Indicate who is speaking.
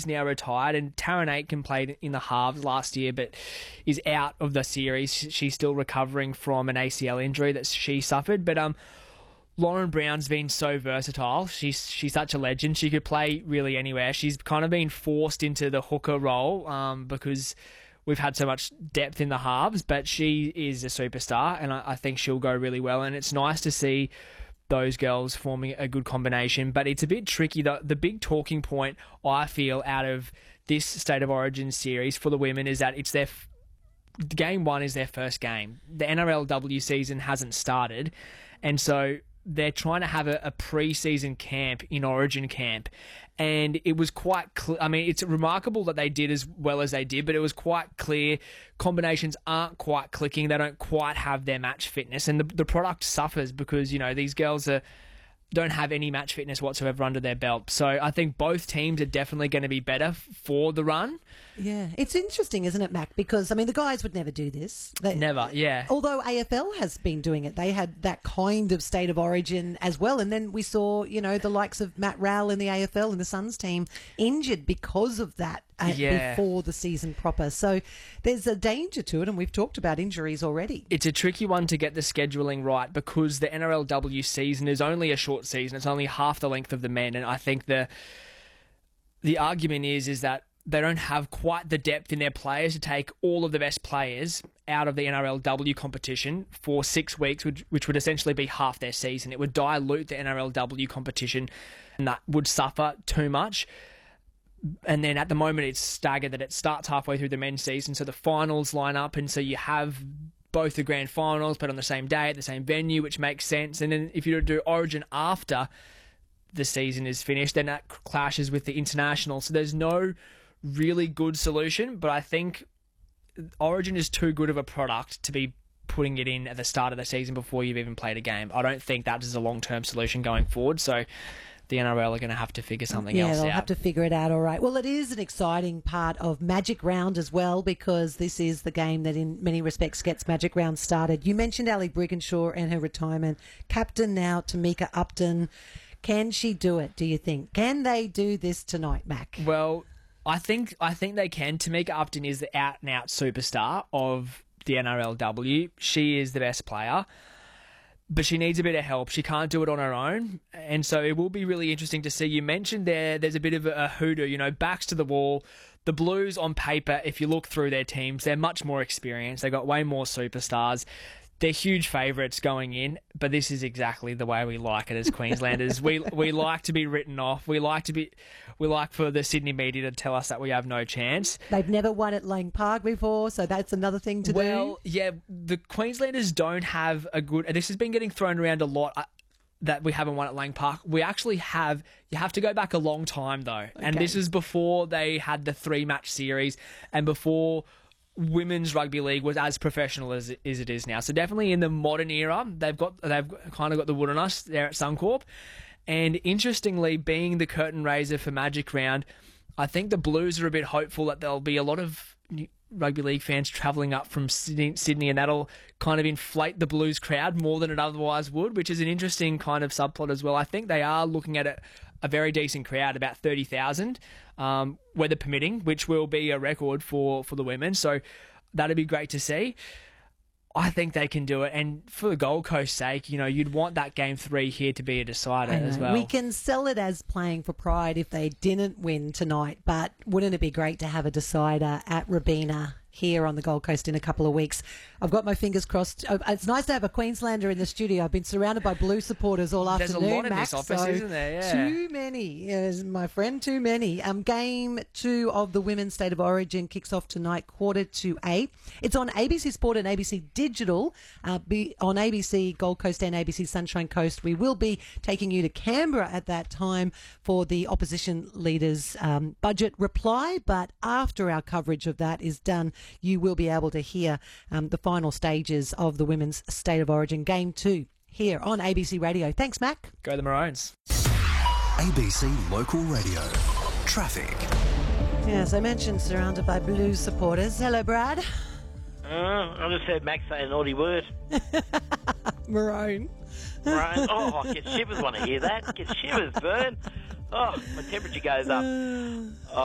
Speaker 1: is now retired, and Taryn Aitken played in the halves last year but is out of the series. She's still recovering from an ACL injury that she suffered. But Lauren Brown's been so versatile. She's such a legend. She could play really anywhere. She's kind of been forced into the hooker role because we've had so much depth in the halves, but she is a superstar, and I think she'll go really well. And it's nice to see those girls forming a good combination, but it's a bit tricky. The big talking point, I feel, out of this State of Origin series for the women is that it's game one is their first game. The NRLW season hasn't started, and so they're trying to have a pre-season camp in Origin camp, and it was quite I mean, it's remarkable that they did as well as they did, but it was quite clear combinations aren't quite clicking. They don't quite have their match fitness, and the product suffers because, these girls don't have any match fitness whatsoever under their belt. So I think both teams are definitely going to be better for the run.
Speaker 2: Yeah, it's interesting, isn't it, Mac? Because, the guys would never do this.
Speaker 1: Never, yeah.
Speaker 2: Although AFL has been doing it. They had that kind of State of Origin as well. And then we saw, the likes of Matt Rowell in the AFL and the Suns team injured because of that before the season proper. So there's a danger to it, and we've talked about injuries already. It's
Speaker 1: a tricky one to get the scheduling right because the NRLW season is only a short season. It's only half the length of the men, and I think the argument is that they don't have quite the depth in their players to take all of the best players out of the NRLW competition for 6 weeks, which would essentially be half their season. It would dilute the NRLW competition, and that would suffer too much. And then at the moment it's staggered that it starts halfway through the men's season, so the finals line up, and so you have both the grand finals but on the same day at the same venue, which makes sense. And then if you do Origin after the season is finished, then that clashes with the international. So there's no really good solution, but I think Origin is too good of a product to be putting it in at the start of the season before you've even played a game. I don't think that is a long-term solution going forward, so the NRL are going to have to figure something else out.
Speaker 2: Yeah, they'll have to figure it out, all right. Well, it is an exciting part of Magic Round as well, because this is the game that in many respects gets Magic Round started. You mentioned Ali Brigginshaw and her retirement. Captain now, Tamika Upton. Can she do it, do you think? Can they do this tonight, Mac?
Speaker 1: Well, I think they can. Tamika Upton is the out-and-out superstar of the NRLW. She is the best player, but she needs a bit of help. She can't do it on her own, and so it will be really interesting to see. You mentioned there's a bit of a hoodoo, backs to the wall. The Blues, on paper, if you look through their teams, they're much more experienced. They've got way more superstars. They're huge favourites going in, but this is exactly the way we like it as Queenslanders. we like to be written off. We like for the Sydney media to tell us that we have no chance.
Speaker 2: They've never won at Lang Park before, so that's another thing to do.
Speaker 1: Well, yeah, the Queenslanders don't have a good... This has been getting thrown around a lot, that we haven't won at Lang Park. We actually have... You have to go back a long time, though. Okay. And this is before they had the 3-match series and before women's rugby league was as professional as it is now. So definitely in the modern era, they've kind of got the wood on us there at Suncorp. And interestingly, being the curtain raiser for Magic Round, I think the Blues are a bit hopeful that there'll be a lot of rugby league fans travelling up from Sydney, and that'll kind of inflate the Blues crowd more than it otherwise would, which is an interesting kind of subplot as well. I think they are looking at a very decent crowd, about 30,000, weather permitting, which will be a record for the women. So that'd be great to see. I think they can do it. And for the Gold Coast's sake, you'd want that Game 3 here to be a decider as well.
Speaker 2: We can sell it as playing for pride if they didn't win tonight, but wouldn't it be great to have a decider at Robina here on the Gold Coast in a couple of weeks? I've got my fingers crossed. It's nice to have a Queenslander in the studio. I've been surrounded by Blue supporters all afternoon.
Speaker 1: There's a lot in
Speaker 2: Max,
Speaker 1: this office, isn't there? Yeah.
Speaker 2: Too many, my friend, too many. Game 2 of the Women's State of Origin kicks off tonight, 7:45. It's on ABC Sport and ABC Digital. On ABC Gold Coast and ABC Sunshine Coast. We will be taking you to Canberra at that time for the opposition leader's budget reply, but after our coverage of that is done, you will be able to hear the final stages of the Women's State of Origin Game 2 here on ABC Radio. Thanks, Mac.
Speaker 1: Go the Maroons.
Speaker 3: ABC Local Radio. Traffic.
Speaker 2: Yes, I mentioned surrounded by Blue supporters. Hello, Brad.
Speaker 4: I just heard Max say a naughty word.
Speaker 2: Maroon.
Speaker 4: Maroon. Oh, get shivers when I hear that. Get shivers, Vern. Oh, my temperature goes up.